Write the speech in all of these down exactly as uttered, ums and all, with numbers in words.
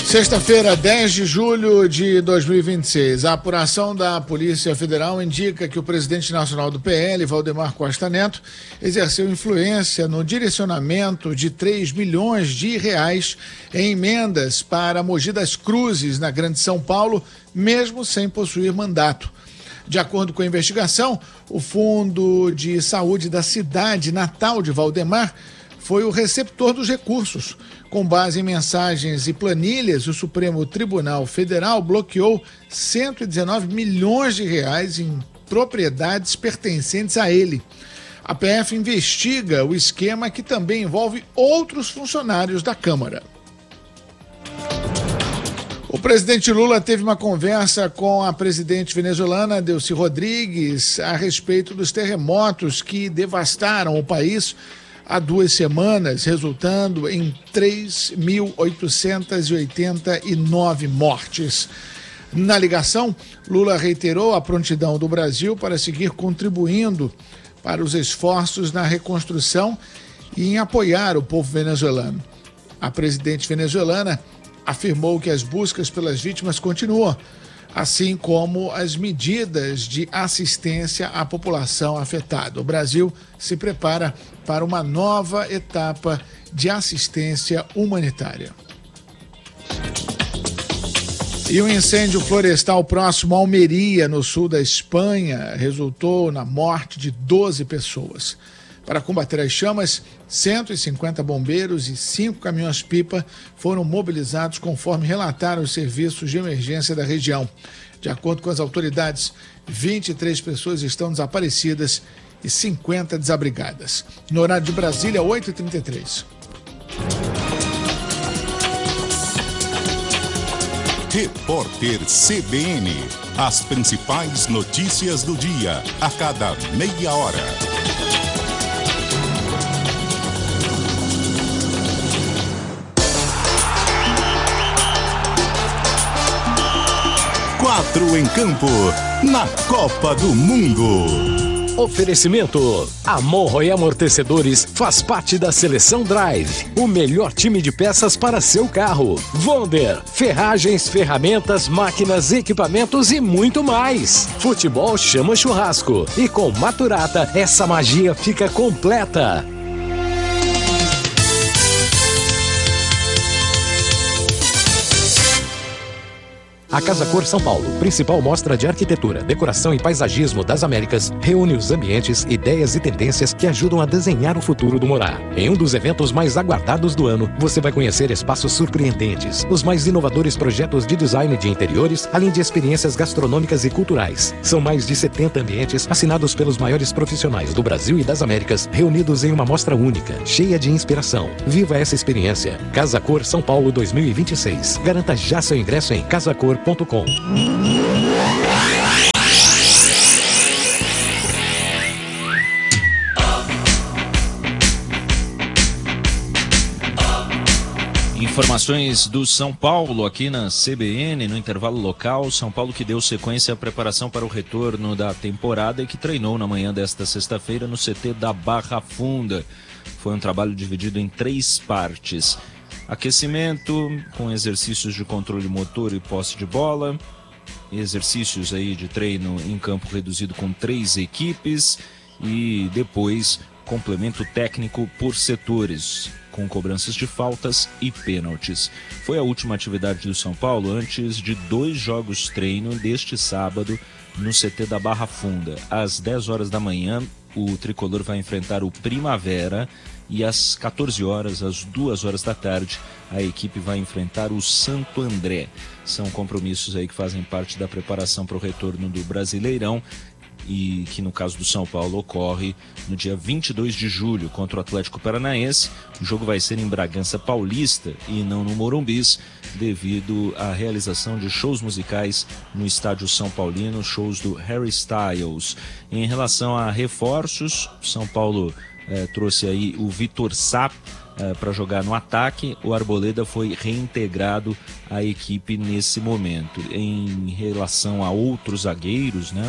Sexta-feira, dez de julho de dois mil e vinte e seis. A apuração da Polícia Federal indica que o presidente nacional do P L, Valdemar Costa Neto, exerceu influência no direcionamento de três milhões de reais em emendas para Mogi das Cruzes, na Grande São Paulo, mesmo sem possuir mandato. De acordo com a investigação, o Fundo de Saúde da cidade natal de Valdemar foi o receptor dos recursos. Com base em mensagens e planilhas, o Supremo Tribunal Federal bloqueou cento e dezenove milhões de reais em propriedades pertencentes a ele. A P F investiga o esquema que também envolve outros funcionários da Câmara. O presidente Lula teve uma conversa com a presidente venezuelana, Delcy Rodrigues, a respeito dos terremotos que devastaram o país há duas semanas, resultando em três mil oitocentas e oitenta e nove mortes. Na ligação, Lula reiterou a prontidão do Brasil para seguir contribuindo para os esforços na reconstrução e em apoiar o povo venezuelano. A presidente venezuelana afirmou que as buscas pelas vítimas continuam, assim como as medidas de assistência à população afetada. O Brasil se prepara para uma nova etapa de assistência humanitária. E um incêndio florestal próximo a Almeria, no sul da Espanha, resultou na morte de doze pessoas. Para combater as chamas, cento e cinquenta bombeiros e cinco caminhões-pipa foram mobilizados, conforme relataram os serviços de emergência da região. De acordo com as autoridades, vinte e três pessoas estão desaparecidas e cinquenta desabrigadas. No horário de Brasília, oito e trinta e três. Repórter C B N. As principais notícias do dia, a cada meia hora. Quatro em campo, na Copa do Mundo. Oferecimento: Amorro e Amortecedores faz parte da Seleção Drive, o melhor time de peças para seu carro. Wonder, ferragens, ferramentas, máquinas, equipamentos e muito mais. Futebol chama churrasco e com Maturata essa magia fica completa. A Casa Cor São Paulo, principal mostra de arquitetura, decoração e paisagismo das Américas, reúne os ambientes, ideias e tendências que ajudam a desenhar o futuro do morar. Em um dos eventos mais aguardados do ano, você vai conhecer espaços surpreendentes, os mais inovadores projetos de design de interiores, além de experiências gastronômicas e culturais. São mais de setenta ambientes assinados pelos maiores profissionais do Brasil e das Américas, reunidos em uma mostra única, cheia de inspiração. Viva essa experiência. Casa Cor São Paulo dois mil e vinte e seis. Garanta já seu ingresso em casacor ponto com. Informações do São Paulo aqui na C B N, no intervalo local. São Paulo que deu sequência à preparação para o retorno da temporada e que treinou na manhã desta sexta-feira no C T da Barra Funda. Foi um trabalho dividido em três partes: aquecimento, com exercícios de controle motor e posse de bola, exercícios aí de treino em campo reduzido com três equipes e depois complemento técnico por setores, com cobranças de faltas e pênaltis. Foi a última atividade do São Paulo antes de dois jogos treino deste sábado no C T da Barra Funda. Às dez horas da manhã, o tricolor vai enfrentar o Primavera e às quatorze horas, às duas horas da tarde, a equipe vai enfrentar o Santo André. São compromissos aí que fazem parte da preparação para o retorno do Brasileirão e que no caso do São Paulo ocorre no dia vinte e dois de julho contra o Atlético Paranaense. O jogo vai ser em Bragança Paulista e não no Morumbis, devido à realização de shows musicais no estádio São Paulino, shows do Harry Styles. Em relação a reforços, São Paulo eh, trouxe aí o Vitor Sá eh, para jogar no ataque. O Arboleda foi reintegrado à equipe nesse momento. Em relação a outros zagueiros, né?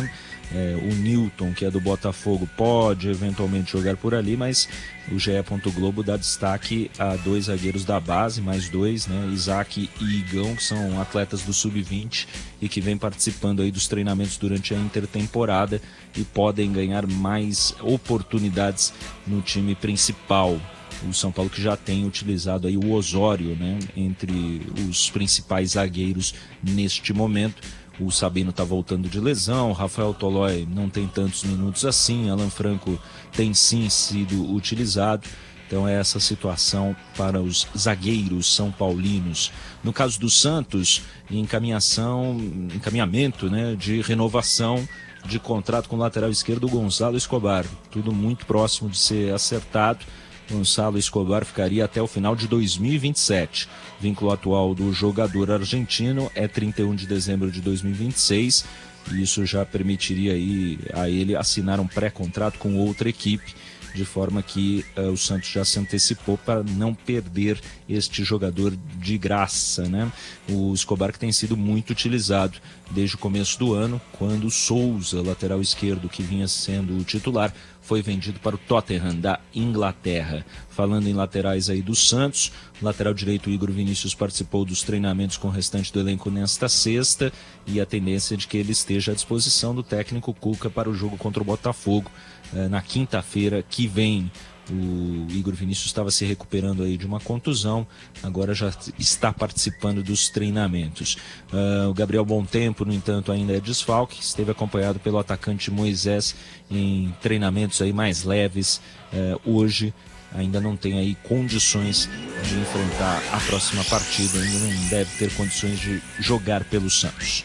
É, o Newton, que é do Botafogo, pode eventualmente jogar por ali, mas o G E. Globo dá destaque a dois zagueiros da base, mais dois, né? Isaac e Igão, que são atletas do sub vinte e que vêm participando aí dos treinamentos durante a intertemporada e podem ganhar mais oportunidades no time principal. O São Paulo que já tem utilizado aí o Osório, né, entre os principais zagueiros neste momento. O Sabino está voltando de lesão, Rafael Tolói não tem tantos minutos assim, Alan Franco tem sim sido utilizado. Então é essa situação para os zagueiros são paulinos. No caso do Santos, encaminhação, encaminhamento, né, de renovação de contrato com o lateral esquerdo Gonzalo Escobar. Tudo muito próximo de ser acertado. Gonzalo Escobar ficaria até o final de dois mil e vinte e sete. Vínculo atual do jogador argentino é trinta e um de dezembro de dois mil e vinte e seis. E isso já permitiria aí a ele assinar um pré-contrato com outra equipe, de forma que uh, o Santos já se antecipou para não perder este jogador de graça, né? O Escobar que tem sido muito utilizado desde o começo do ano, quando o Souza, lateral esquerdo, que vinha sendo o titular, foi vendido para o Tottenham da Inglaterra. Falando em laterais aí do Santos, o lateral direito Igor Vinícius participou dos treinamentos com o restante do elenco nesta sexta e a tendência é de que ele esteja à disposição do técnico Cuca para o jogo contra o Botafogo eh, na quinta-feira que vem. O Igor Vinícius estava se recuperando aí de uma contusão, agora já está participando dos treinamentos. Uh, o Gabriel Bontempo, no entanto, ainda é desfalque, esteve acompanhado pelo atacante Moisés em treinamentos aí mais leves. Uh, hoje ainda não tem aí condições de enfrentar a próxima partida, ainda não deve ter condições de jogar pelo Santos.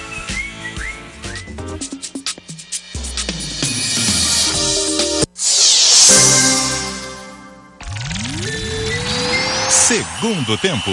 Segundo tempo.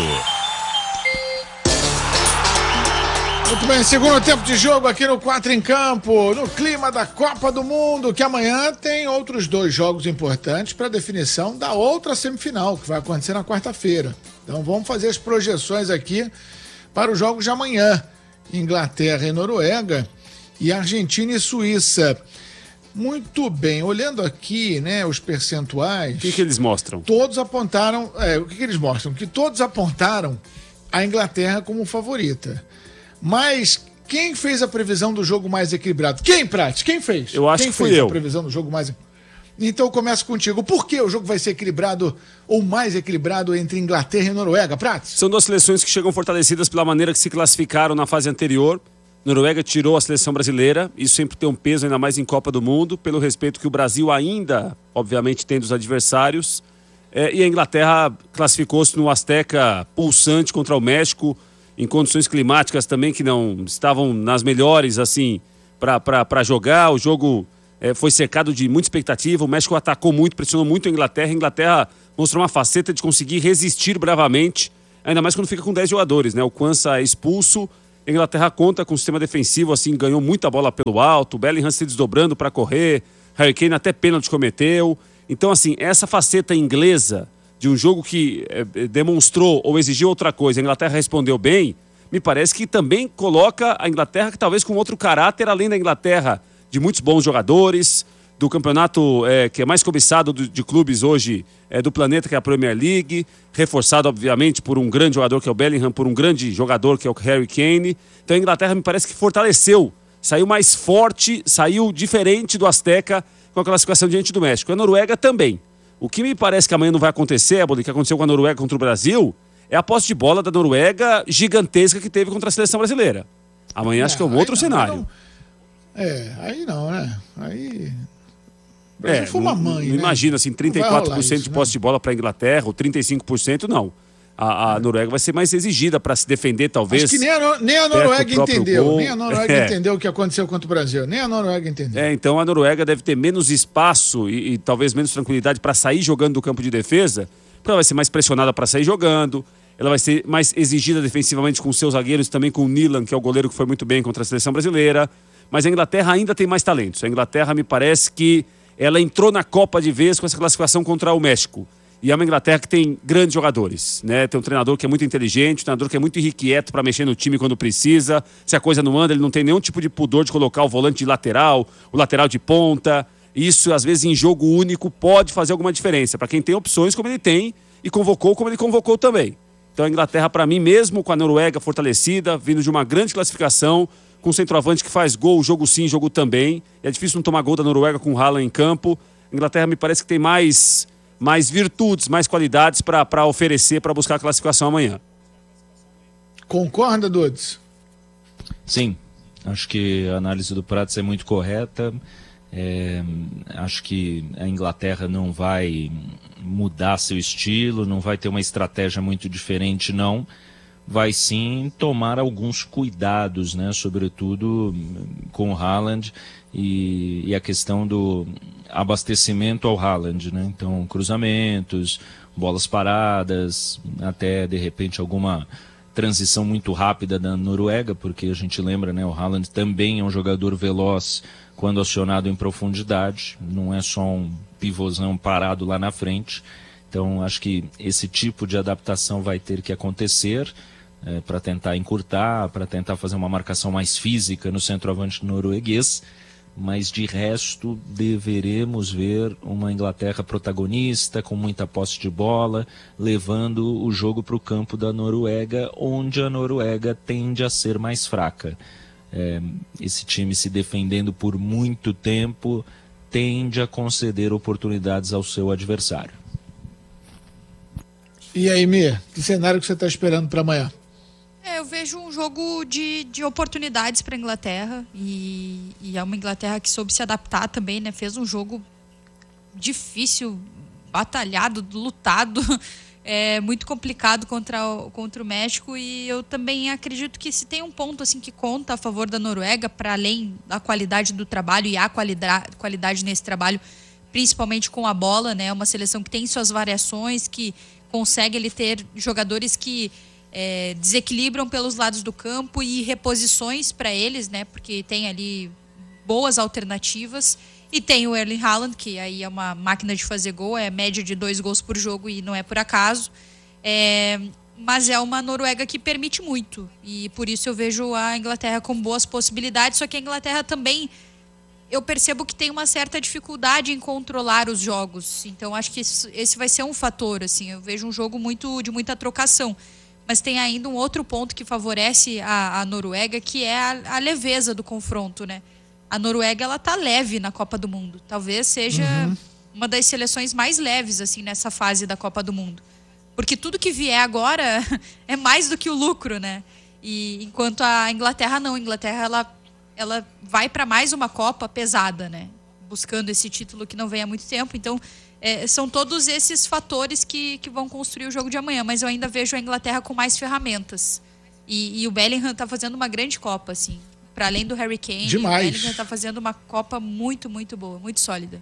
Muito bem, segundo tempo de jogo aqui no Quatro em Campo, no clima da Copa do Mundo, que amanhã tem outros dois jogos importantes para definição da outra semifinal, que vai acontecer na quarta-feira. Então vamos fazer as projeções aqui para os jogos de amanhã. Inglaterra e Noruega e Argentina e Suíça. Muito bem, olhando aqui, né, os percentuais... O que, que eles mostram? Todos apontaram... É, o que, que eles mostram? Que todos apontaram a Inglaterra como favorita. Mas quem fez a previsão do jogo mais equilibrado? Quem, Prati? Quem fez? Eu acho quem que fui fez eu. a previsão do jogo mais... Então eu começo contigo. Por que o jogo vai ser equilibrado ou mais equilibrado entre Inglaterra e Noruega, Prati? São duas seleções que chegam fortalecidas pela maneira que se classificaram na fase anterior. Noruega tirou a seleção brasileira, isso sempre tem um peso ainda mais em Copa do Mundo, pelo respeito que o Brasil ainda, obviamente, tem dos adversários. É, e a Inglaterra classificou-se no Azteca pulsante contra o México, em condições climáticas também que não estavam nas melhores, assim, para jogar. O jogo é, foi cercado de muita expectativa, o México atacou muito, pressionou muito a Inglaterra. A Inglaterra mostrou uma faceta de conseguir resistir bravamente, ainda mais quando fica com dez jogadores, né? O Quansah é expulso. A Inglaterra conta com um sistema defensivo, assim, ganhou muita bola pelo alto, o Bellingham se desdobrando para correr, Harry Kane até pênalti cometeu. Então, assim, essa faceta inglesa de um jogo que é, demonstrou ou exigiu outra coisa, a Inglaterra respondeu bem, me parece que também coloca a Inglaterra que talvez com outro caráter, além da Inglaterra de muitos bons jogadores, do campeonato é, que é mais cobiçado de, de clubes hoje é, do planeta, que é a Premier League, reforçado, obviamente, por um grande jogador que é o Bellingham, por um grande jogador que é o Harry Kane. Então a Inglaterra me parece que fortaleceu, saiu mais forte, saiu diferente do Azteca com a classificação diante do México. A Noruega também. O que me parece que amanhã não vai acontecer, Eboli, que aconteceu com a Noruega contra o Brasil, é a posse de bola da Noruega gigantesca que teve contra a seleção brasileira. Amanhã é, acho que é um outro não, cenário. Não, é, aí não, né? Aí... É, foi uma mãe, não, né? Imagina, assim, trinta e quatro por cento isso, de posse, né, de bola para a Inglaterra, ou trinta e cinco por cento não. A, a é. Noruega vai ser mais exigida para se defender, talvez. Acho que nem a, nem a Noruega entendeu. Gol. Nem a Noruega é. entendeu o que aconteceu contra o Brasil. Nem a Noruega entendeu. É, então a Noruega deve ter menos espaço e, e talvez menos tranquilidade para sair jogando do campo de defesa, porque ela vai ser mais pressionada para sair jogando, ela vai ser mais exigida defensivamente com seus zagueiros, também com o Nilan, que é o goleiro que foi muito bem contra a seleção brasileira. Mas a Inglaterra ainda tem mais talentos. A Inglaterra me parece que ela entrou na Copa de vez com essa classificação contra o México. E é uma Inglaterra que tem grandes jogadores, né? Tem um treinador que é muito inteligente, um treinador que é muito irrequieto para mexer no time quando precisa. Se a coisa não anda, ele não tem nenhum tipo de pudor de colocar o volante de lateral, o lateral de ponta. Isso, às vezes, em jogo único, pode fazer alguma diferença. Para quem tem opções como ele tem e convocou como ele convocou também. Então a Inglaterra, para mim, mesmo com a Noruega fortalecida, vindo de uma grande classificação, com um centroavante que faz gol, jogo sim, jogo também. É difícil não tomar gol da Noruega com o Haaland em campo. A Inglaterra me parece que tem mais... mais virtudes, mais qualidades para oferecer, para buscar a classificação amanhã. Concorda, Dudes? Sim, acho que a análise do Prats é muito correta. É, acho que a Inglaterra não vai mudar seu estilo, não vai ter uma estratégia muito diferente, não. Vai sim tomar alguns cuidados, né? Sobretudo com o Haaland e, e a questão do abastecimento ao Haaland, né? Então, cruzamentos, bolas paradas, até de repente alguma transição muito rápida da Noruega, porque a gente lembra, né? O Haaland também é um jogador veloz quando acionado em profundidade, não é só um pivôzão parado lá na frente. Então, acho que esse tipo de adaptação vai ter que acontecer. É, para tentar encurtar, para tentar fazer uma marcação mais física no centroavante norueguês, mas de resto deveremos ver uma Inglaterra protagonista, com muita posse de bola, levando o jogo para o campo da Noruega, onde a Noruega tende a ser mais fraca. É, esse time se defendendo por muito tempo tende a conceder oportunidades ao seu adversário. E aí, Mir, que cenário que você está esperando para amanhã? É, eu vejo um jogo de, de oportunidades para a Inglaterra e, e é uma Inglaterra que soube se adaptar também, né? Fez um jogo difícil, batalhado, lutado, é, muito complicado contra o, contra o México, e eu também acredito que se tem um ponto assim que conta a favor da Noruega, para além da qualidade do trabalho, e a qualidade, qualidade nesse trabalho, principalmente com a bola, né? É uma seleção que tem suas variações, que consegue ele ter jogadores que É, desequilibram pelos lados do campo e reposições para eles, né? Porque tem ali boas alternativas, e tem o Erling Haaland, que aí é uma máquina de fazer gol, é média de dois gols por jogo e não é por acaso. É, mas é uma Noruega que permite muito, e por isso eu vejo a Inglaterra com boas possibilidades. Só que a Inglaterra também, eu percebo que tem uma certa dificuldade em controlar os jogos, então acho que esse vai ser um fator, assim. Eu vejo um jogo muito, de muita trocação. Mas tem ainda um outro ponto que favorece a, a Noruega, que é a, a leveza do confronto, né? A Noruega, ela tá leve na Copa do Mundo. Talvez seja uhum. uma das seleções mais leves, assim, nessa fase da Copa do Mundo. Porque tudo que vier agora é mais do que o lucro, né? E enquanto a Inglaterra não. A Inglaterra, ela, ela vai para mais uma Copa pesada, né? Buscando esse título que não vem há muito tempo. Então, É, são todos esses fatores que, que vão construir o jogo de amanhã, mas eu ainda vejo a Inglaterra com mais ferramentas. E, e o Bellingham está fazendo uma grande Copa, assim. Para além do Harry Kane, Demais. o Bellingham está fazendo uma Copa muito, muito boa, muito sólida.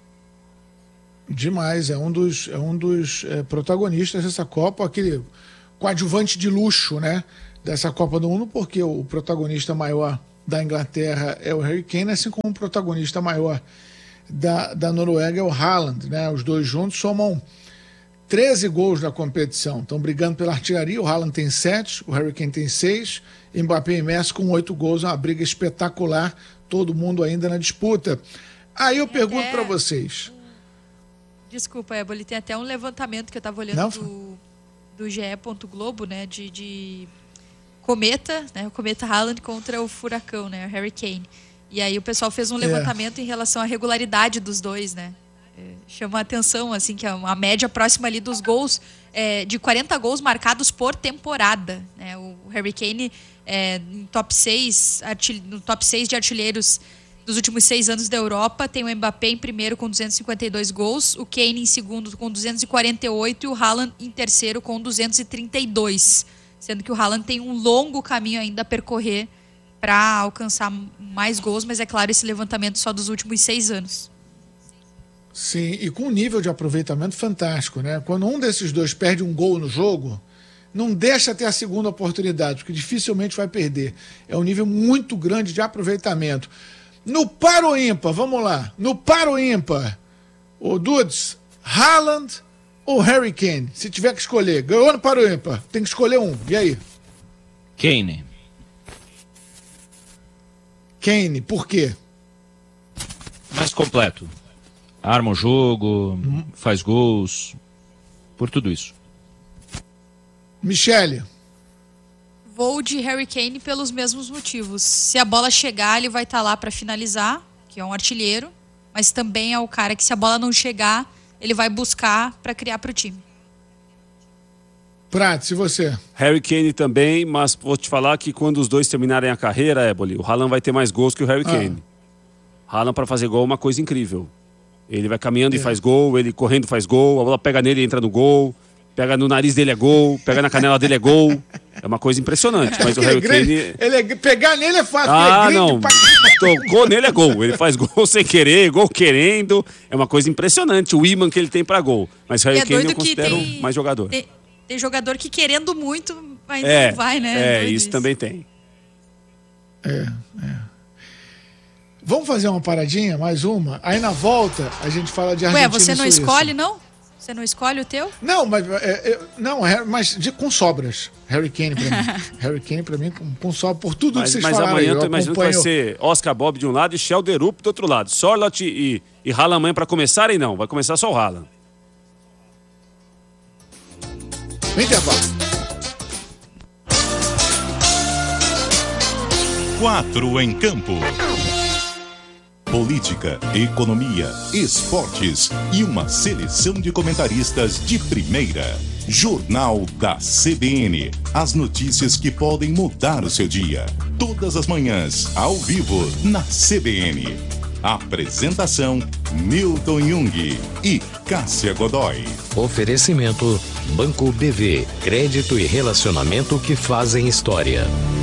Demais, é um dos, é um dos é, protagonistas dessa Copa, aquele coadjuvante de luxo, né, dessa Copa do Mundo, porque o protagonista maior da Inglaterra é o Harry Kane, assim como o protagonista maior Da, da Noruega é o Haaland, né? Os dois juntos somam treze gols na competição. Estão brigando pela artilharia. O Haaland tem sete, o Harry Kane tem seis, Mbappé e Messi com oito gols. É uma briga espetacular, todo mundo ainda na disputa. Aí eu tem pergunto até... para vocês. Desculpa, Éboli, tem até um levantamento que eu estava olhando Não, do, do G E. Globo, né? De, de cometa, né? O cometa Haaland contra o furacão, né? O Harry Kane. E aí o pessoal fez um levantamento é. em relação à regularidade dos dois, né? É, chama a atenção, assim, que é uma média próxima ali dos gols, é, de quarenta gols marcados por temporada, né? O Harry Kane, é, em top seis, no top seis de artilheiros dos últimos seis anos da Europa, tem o Mbappé em primeiro com duzentos e cinquenta e dois gols, o Kane em segundo com duzentos e quarenta e oito e o Haaland em terceiro com duzentos e trinta e dois, sendo que o Haaland tem um longo caminho ainda a percorrer para alcançar mais gols, mas é claro, esse levantamento só dos últimos seis anos. Sim, e com um nível de aproveitamento fantástico, né? Quando um desses dois perde um gol no jogo, não deixa ter a segunda oportunidade, porque dificilmente vai perder. É um nível muito grande de aproveitamento. No paro ímpar, vamos lá, no paro ímpar, o Dudes, Haaland ou Harry Kane? Se tiver que escolher, ganhou no para o ímpar, tem que escolher um. E aí? Kane. Kane, por quê? Mais completo. Arma o jogo, hum. faz gols, por tudo isso. Michele. Vou de Harry Kane pelos mesmos motivos. Se a bola chegar, ele vai estar lá para finalizar, que é um artilheiro, mas também é o cara que, se a bola não chegar, ele vai buscar para criar para o time. Prates, e você? Harry Kane também, mas vou te falar que quando os dois terminarem a carreira, Éboli, o Haaland vai ter mais gols que o Harry ah. Kane. Haaland, para fazer gol, é uma coisa incrível. Ele vai caminhando é. e faz gol, ele correndo faz gol, a bola pega nele e entra no gol, pega no nariz dele é gol, pega na canela dele é gol. É uma coisa impressionante, mas o Harry Kane... Ele é... Pegar nele é fácil, ah, ele é não. Pra... Tocou nele é gol, ele faz gol sem querer, gol querendo, é uma coisa impressionante o imã que ele tem pra gol. Mas o Harry é Kane eu considero tem... mais jogador. Tem... tem jogador que querendo muito, ainda é, não vai, né? É, isso, isso também tem. É, é. Vamos fazer uma paradinha, mais uma? Aí na volta a gente fala de Argentina. Ué, você não e Suíça. escolhe, não? Você não escolhe o teu? Não, mas, é, é, não, mas de, com sobras. Harry Kane pra mim. Harry Kane pra mim com, com sobras, por tudo mas, que vocês mas falaram. Mas amanhã eu eu imagino que vai ser Oscar Bob de um lado e Shelderup do outro lado. Sorlot e, e Haaland amanhã pra começarem, não. Vai começar só o Haaland. Intervalo. Quatro em campo. Política, economia, esportes e uma seleção de comentaristas de primeira. Jornal da C B N. As notícias que podem mudar o seu dia. Todas as manhãs, ao vivo, na C B N. Apresentação: Milton Jung e Cássia Godoy. Oferecimento: Banco B V. Crédito e relacionamento que fazem história.